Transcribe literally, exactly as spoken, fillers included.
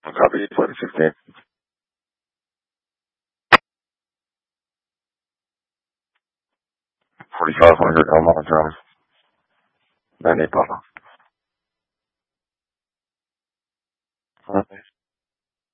Copy twenty sixteen. forty-five hundred Elmont Drive. Benny Papa.